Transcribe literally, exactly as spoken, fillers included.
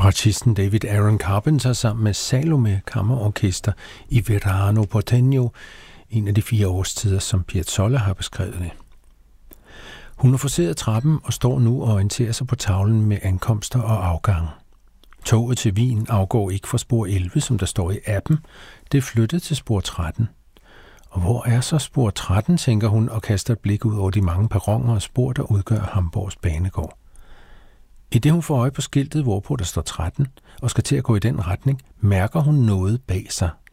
Bratschisten David Aaron Carpenter sammen med Salome Kammerorkester i Verano Porteño, en af de fire årstider, som Piazzolla har beskrevet det. Hun har forceret trappen og står nu og orienterer sig på tavlen med ankomster og afgange. Toget til Wien afgår ikke fra spor elleve, som der står i appen. Det er flyttet til spor tretten. Og hvor er så spor tretten, tænker hun og kaster et blik ud over de mange perroner og spor, der udgør Hamborgs banegård. I det hun får øje på skiltet, hvorpå der står tretten, og skal til at gå i den retning, mærker hun noget bag sig,